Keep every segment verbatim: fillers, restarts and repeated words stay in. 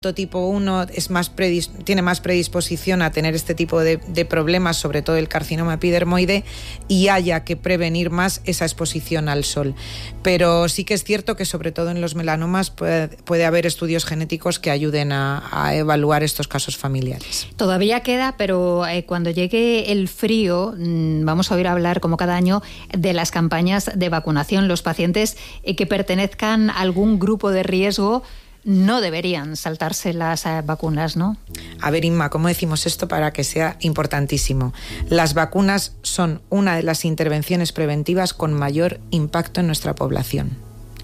tipo uno es más predis- tiene más predisposición a tener este tipo de, de problemas, sobre todo el carcinoma epidermoide, y haya que prevenir más esa exposición al sol. Pero sí que es cierto que sobre todo en los melanomas puede, puede haber estudios genéticos que ayuden a, a evaluar estos casos familiares. Todavía queda, pero eh, cuando llegue el frío mmm, vamos a oír hablar, como cada año, de las campañas de vacunación. Los pacientes eh, que pertenezcan a algún grupo de riesgo no deberían saltarse las eh, vacunas, ¿no? A ver, Inma, ¿cómo decimos esto para que sea importantísimo? Las vacunas son una de las intervenciones preventivas con mayor impacto en nuestra población.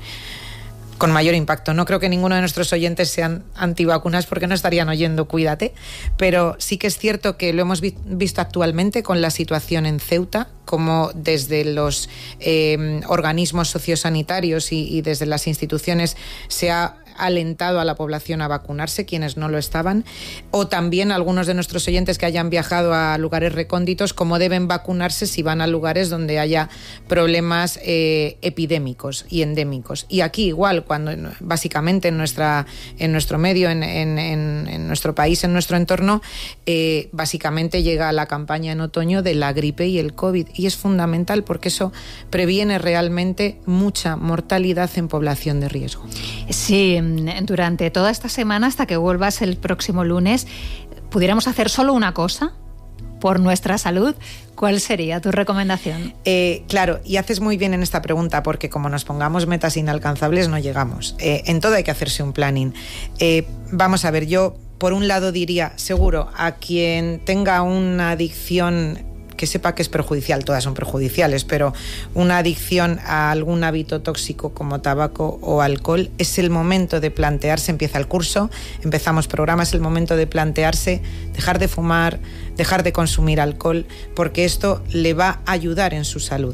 Con mayor impacto. No creo que ninguno de nuestros oyentes sean antivacunas porque no estarían oyendo Cuídate, pero sí que es cierto que lo hemos vi- visto actualmente con la situación en Ceuta, como desde los eh, organismos sociosanitarios y, y desde las instituciones se ha alentado a la población a vacunarse, quienes no lo estaban, o también algunos de nuestros oyentes que hayan viajado a lugares recónditos, cómo deben vacunarse si van a lugares donde haya problemas eh, epidémicos y endémicos. Y aquí igual, cuando básicamente en nuestra en nuestro medio, en, en, en, en nuestro país, en nuestro entorno, eh, básicamente llega la campaña en otoño de la gripe y el COVID, y es fundamental porque eso previene realmente mucha mortalidad en población de riesgo. Sí, durante toda esta semana, hasta que vuelvas el próximo lunes, ¿pudiéramos hacer solo una cosa por nuestra salud? ¿Cuál sería tu recomendación? Eh, claro, y haces muy bien en esta pregunta, porque como nos pongamos metas inalcanzables no llegamos. Eh, en todo hay que hacerse un planning. Eh, vamos a ver, yo por un lado diría, seguro, a quien tenga una adicción que sepa que es perjudicial, todas son perjudiciales, pero una adicción a algún hábito tóxico como tabaco o alcohol, es el momento de plantearse, empieza el curso, empezamos programas, es el momento de plantearse dejar de fumar, dejar de consumir alcohol, porque esto le va a ayudar en su salud.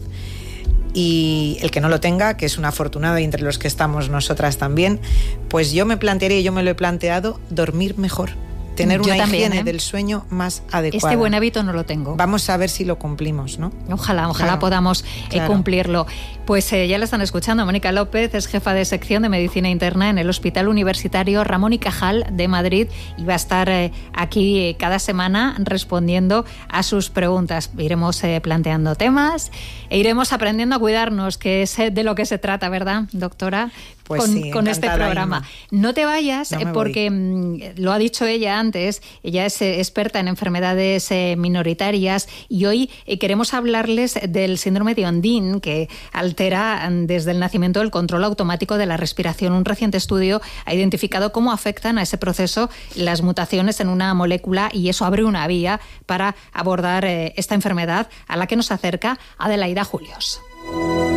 Y el que no lo tenga, que es un afortunado y entre los que estamos nosotras también, pues yo me plantearía, yo me lo he planteado, dormir mejor. Tener una Yo también, higiene ¿eh? del sueño más adecuada. Este buen hábito no lo tengo. Vamos a ver si lo cumplimos, ¿no? Ojalá, ojalá Claro, podamos claro. eh, cumplirlo. Pues eh, ya la están escuchando. Mónica López es jefa de sección de Medicina Interna en el Hospital Universitario Ramón y Cajal de Madrid y va a estar eh, aquí eh, cada semana respondiendo a sus preguntas. Iremos eh, planteando temas e iremos aprendiendo a cuidarnos, que es eh, de lo que se trata, ¿verdad, doctora? Pues con, sí, con este encantada, programa. Inma. No te vayas, No eh, me porque mm, lo ha dicho ella antes, ella es eh, experta en enfermedades eh, minoritarias y hoy eh, queremos hablarles del síndrome de Ondine, que altera mm, desde el nacimiento el control automático de la respiración. Un reciente estudio ha identificado cómo afectan a ese proceso las mutaciones en una molécula y eso abre una vía para abordar eh, esta enfermedad a la que nos acerca Adelaida Julios.